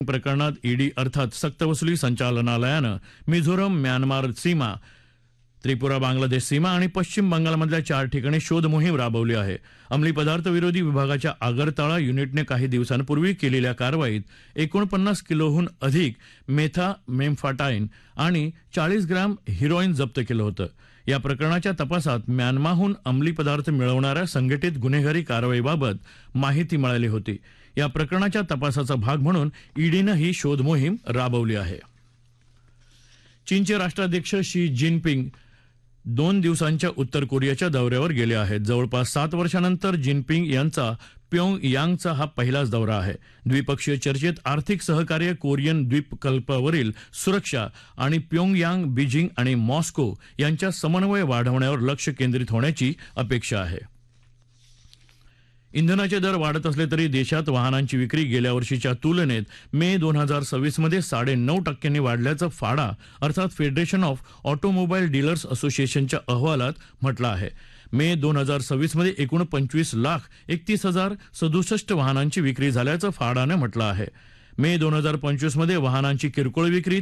प्रकरणात ईडी अर्थात सक्तवसुली संचालनालयानं मिझोरम, म्यानमार सीमा, त्रिपुरा, बांगलादेश सीमा आणि पश्चिम बंगालमधल्या 4 ठिकाणी शोध मोहीम राबवली आहे. अंमली पदार्थ विरोधी विभागाच्या आगरताळा युनिटने काही दिवसांपूर्वी केलेल्या कारवाईत 49 किलोहून अधिक मेथामेम्फाटाईन आणि 40 ग्रॅम हिरोईन जप्त केलं होतं. या प्रकरणाच्या तपासात म्यानमाहून अंमली पदार्थ मिळवणाऱ्या संघटित गुन्हेगारी कारवाईबाबत माहिती मिळाली होती. या प्रकरणाच्या तपासाचा भाग म्हणून ईडीनं ही शोध मोहीम राबवली आहे. चीनचे राष्ट्राध्यक्ष शी जिनपिंग 2 दिवसांच्या उत्तर कोरियाच्या दौऱ्यावर गेले आहेत. जवळपास 7 वर्षांनंतर जिनपिंग यांचा प्योंगयांगचा हा पहिलाच दौरा आहे. द्विपक्षीय चर्चेत आर्थिक सहकार्य, कोरियन द्वीपकल्पावरील सुरक्षा आणि प्योंगयांग, बीजिंग आणि मॉस्को यांच्या समन्वय वाढवण्यावर लक्ष केंद्रित होण्याची अपेक्षा आहे. इंधनाचे दर वाढत असले तरी देशात वाहनांची विक्री गेल्या वर्षीच्या तुलनेत मे 2026 मध्ये 9.5% वाढल्याचं फाडा अर्थात फेडरेशन ऑफ ऑटोमोबाईल डीलर्स असोसिएशनच्या अहवालात म्हटलं आहे. मे 2026 मध्ये एकूण 25,31,067 वाहनांची विक्री झाल्याचं फाडानं म्हटलं आहे. मे 2025 मध्ये वाहनांची किरकोळ विक्री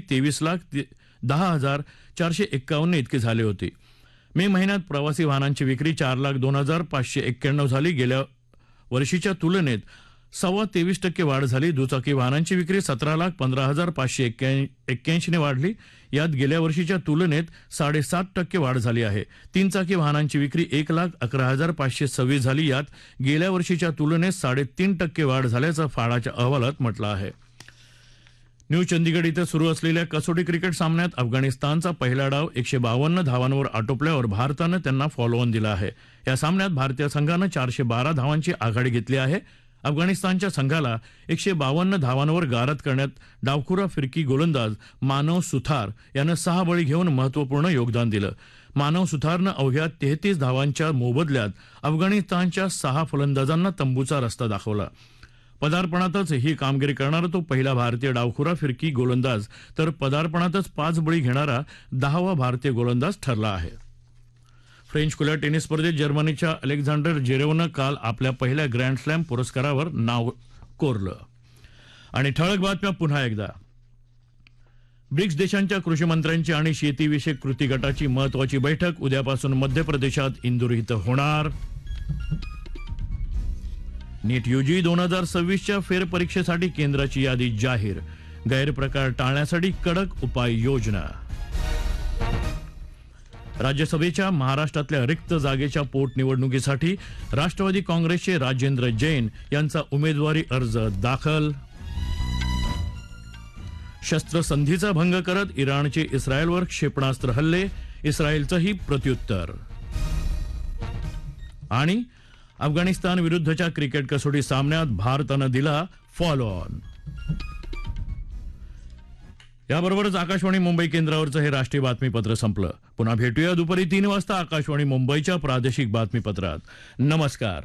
23,10,451 इतकी झाली होती. मे महिन्यात प्रवासी वाहनांची विक्री 4,02,591 झाली. गेल्या वर्षीच्या तुलनेत 23% वाढ झाली. दुचाकी वाहनांची विक्री 17,15,581 ने वाढली. यात गेल्या वर्षीच्या तुलनेत 7.5% वाढ झाली आहे. 3 चाकी वाहनांची विक्री 1,11,526 झाली. यात गेल्या वर्षीच्या तुलनेत 3.5% वाढ झाल्याचं फाडाच्या अहवालात म्हटलं आहे. न्यू चंदिगड इथं सुरू असलेल्या कसोटी क्रिकेट सामन्यात अफगाणिस्तानचा पहिला डाव 152 धावांवर आटोपल्यावर भारतानं त्यांना फॉलोऑन दिला आहे. या सामन्यात भारतीय संघानं 412 धावांची आघाडी घेतली आहे. अफगाणिस्तानच्या संघाला 152 धावांवर गारद करण्यात डावखुरा फिरकी गोलंदाज मानव सुथार यानं 6 बळी घेऊन महत्त्वपूर्ण योगदान दिलं. मानव सुथारनं अवघ्या 33 धावांच्या मोबदल्यात अफगाणिस्तानच्या 6 फलंदाजांना तंबूचा रस्ता दाखवला. पदार्पणातच ही कामगिरी करणारा तो पहिला भारतीय डावखुरा फिरकी गोलंदाज तर पदार्पणातच 5 बळी घेणारा 10वा भारतीय गोलंदाज ठरला आहे. फ्रेंच खुल्या टेनिस स्पर्धेत जर्मनीच्या अलेक्झांडर जेरेवनं काल आपल्या पहिल्या ग्रँड स्लॅम पुरस्कारावर नाव कोरलं. आणि ठळक बातम्या पुन्हा एकदा. ब्रिक्स देशांच्या कृषीमंत्र्यांची आणि शेतीविषयक कृती गटाची महत्वाची बैठक उद्यापासून मध्य प्रदेशात इंदूर इथं होणार. नीट यूजी 2026च्या फेरपरीक्षेसाठी केंद्राची यादी जाहीर. गैरप्रकार टाळण्यासाठी कडक उपाययोजना. राज्यसभेच्या महाराष्ट्रातल्या रिक्त जागेच्या पोटनिवडणुकीसाठी राष्ट्रवादी काँग्रेसचे राजेंद्र जैन यांचा उमेदवारी अर्ज दाखल. शस्त्रसंधीचा भंग करत इराणचे इस्रायलवर क्षेपणास्त्र हल्ले, इस्रायलचंही प्रत्युत्तर. आणि अफगाणिस्तान विरुद्धच्या क्रिकेट कसोटी सामन्यात भारतानं दिला फॉलो ऑन. याबरोबरच आकाशवाणी मुंबई केंद्रावरचं हे राष्ट्रीय बातमीपत्र संपलं. पुन्हा भेटूया दुपारी 3 वाजता आकाशवाणी मुंबईच्या प्रादेशिक बातमीपत्रात. नमस्कार.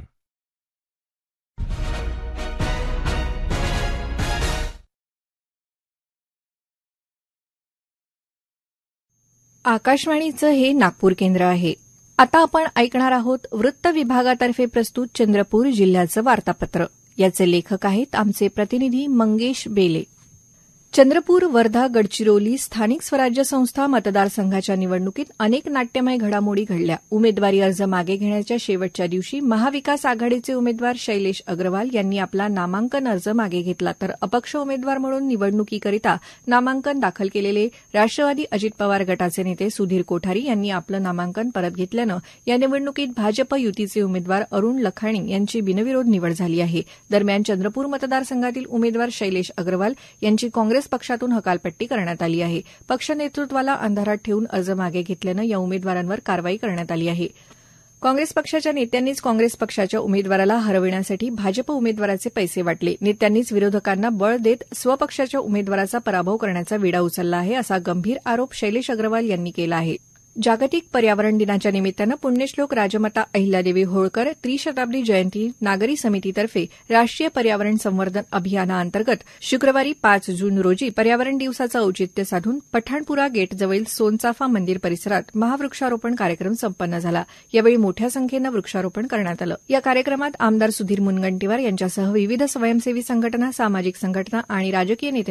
आकाशवाणीचं हे नागपूर केंद्र आहे. आता आपण ऐकणार आहोत वृत्त विभागातर्फे प्रस्तुत चंद्रपूर जिल्ह्याचं वार्तापत्र. याचे लेखक आहेत आमचे प्रतिनिधी मंगेश बेले. चंद्रपूर, वर्धा, गडचिरोली स्थानिक स्वराज्य संस्था मतदारसंघाच्या निवडणुकीत अनेक नाट्यमय घडामोडी घडल्या. उमेदवारी अर्ज मागे घेण्याच्या शेवटच्या दिवशी महाविकास आघाडीचे उमेदवार शैलेश अग्रवाल यांनी आपला नामांकन अर्ज मागे घेतला, तर अपक्ष उमेदवार म्हणून निवडणुकीकरिता नामांकन दाखल केलेले राष्ट्रवादी अजित पवार गटाचे नेते सुधीर कोठारी यांनी आपलं नामांकन परत घेतल्यानं या निवडणुकीत भाजप युतीचे उमेदवार अरुण लखाणी यांची बिनविरोध निवड झाली आहे. दरम्यान चंद्रपूर मतदारसंघातील उमेदवार शैलेश अग्रवाल यांची काँग्रेस पक्षातून हकालपट्टी करण्यात आली आहे. पक्ष नेतृत्वाला अंधारात ठेवून अर्ज मागे घेतल्यानं या उमेदवारांवर कारवाई करण्यात आली आहे. काँग्रेस पक्षाच्या नेत्यांनीच काँग्रेस पक्षाच्या उमेदवाराला हरविण्यासाठी भाजप उमेदवाराचे पैसे वाटले. नेत्यांनीच विरोधकांना बळ देत स्वपक्षाच्या उमेदवाराचा पराभव करण्याचा विडा उचलला आहे, असा गंभीर आरोप शैलेश अग्रवाल यांनी केला आहे. जागतिक पर्यावरण दिनाच्या निमित्तानं पुण्यश्लोक राजमाता अहिल्यादेवी होळकर त्रिशताब्दी जयंती नागरी समितीतर्फे राष्ट्रीय पर्यावरण संवर्धन अभियानाअंतर्गत शुक्रवारी 5 जून रोजी पर्यावरण दिवसाचं औचित्य साधून पठाणपुरा गेटजवळील सोनचाफा मंदिर परिसरात महावृक्षारोपण कार्यक्रम संपन्न झाला. यावेळी मोठ्या संख्येनं वृक्षारोपण करण्यात आलं. या कार्यक्रमात आमदार सुधीर मुनगंटीवार यांच्यासह विविध स्वयंसेवी संघटना, सामाजिक संघटना आणि राजकीय नेते